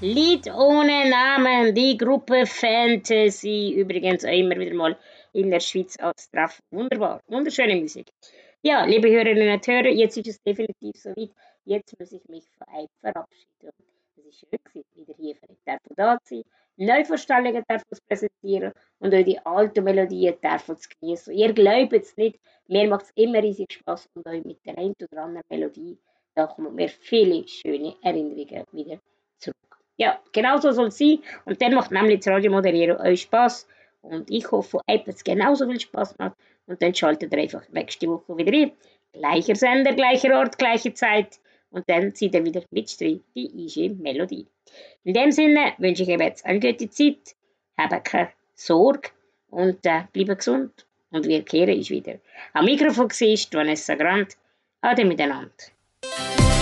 Lied ohne Namen, die Gruppe Fantasy, übrigens auch immer wieder mal in der Schweiz als Treff. Wunderbar, wunderschöne Musik. Ja, liebe Hörerinnen und Hörer, jetzt ist es definitiv soweit. Jetzt muss ich mich von euch verabschieden. Es ist schön gewesen, wieder hier für euch da zu sein. Neuvorstellungen darf uns präsentieren und auch die alten Melodien darf uns genießen. Ihr glaubt es nicht, mir macht es immer riesig Spaß und euch mit der einen oder anderen Melodie, da kommen mir viele schöne Erinnerungen wieder zurück. Ja, genau so soll es sein. Und dann macht nämlich das Radio moderieren euch Spaß. Und ich hoffe, euch hat es genauso viel Spaß macht. Und dann schaltet ihr einfach nächste Woche wieder ein. Gleicher Sender, gleicher Ort, gleiche Zeit. Und dann zieht ihr wieder mit Strich die IG Melodie. In dem Sinne wünsche ich euch jetzt eine gute Zeit. Habt keine Sorge und bleibt gesund. Und wir kehren uns wieder. Am Mikrofon war Vanessa Grant. Ade miteinander.